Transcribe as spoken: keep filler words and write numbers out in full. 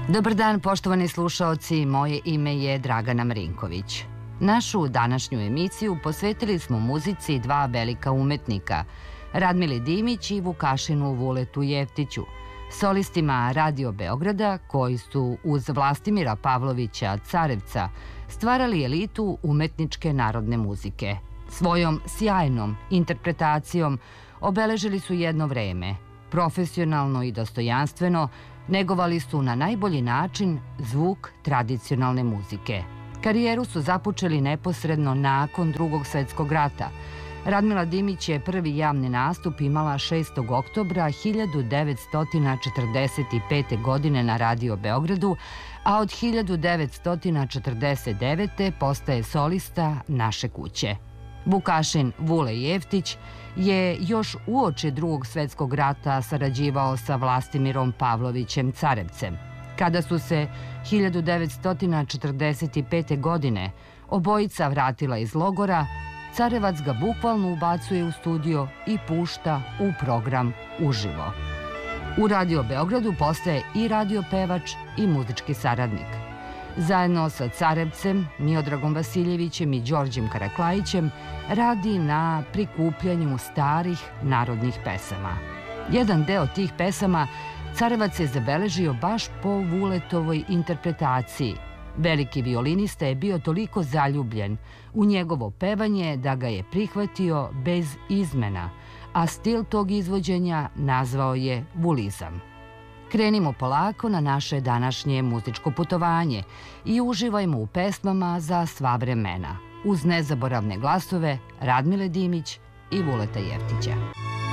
Dobar dan, poštovani slušaoci, moje ime je Dragana Marinković. Našu današnju emisiju posvetili smo muzici dva velika umetnika, Radmili Dimić i Vukašinu Vuletu Jeftiću, solistima Radio Beograda koji su uz Vlastimira Pavlovića Carevca stvarali elitu umetničke narodne muzike. Svojom sjajnom interpretacijom obeležili su jedno vreme, profesionalno i dostojanstveno negovali su na najbolji način zvuk tradicionalne muzike. Karijeru su započeli neposredno nakon Drugog svetskog rata. Radmila Dimić je prvi javni nastup imala šestog oktobra hiljadu devetsto četrdeset pete. godine na Radio Beogradu, a od hiljadu devetsto četrdeset devete. postaje solista Naše kuće. Vukašin Vule Jeftić je još uoči Drugog svetskog rata sarađivao sa Vlastimirom Pavlovićem Carevcem. Kada su se hiljadu devetsto četrdeset pete. godine obojica vratila iz logora, Carevac ga bukvalno ubacuje u studio i pušta u program uživo. U Radio Beogradu postaje i radio pevač i muzički saradnik. Zajedno sa Carevcem, Miodragom Vasiljevićem i Đorđem Karaklajićem radi na prikupljanju starih narodnih pesama. Jedan deo tih pesama Carevac je zabeležio baš po Vuletovoj interpretaciji. Veliki violinista je bio toliko zaljubljen u njegovo pevanje da ga je prihvatio bez izmena, a stil tog izvođenja nazvao je vulizam. Krenimo polako na naše današnje muzičko putovanje i uživajmo u pesmama za sva vremena, uz nezaboravne glasove Radmile Dimić i Vuleta Jeftića.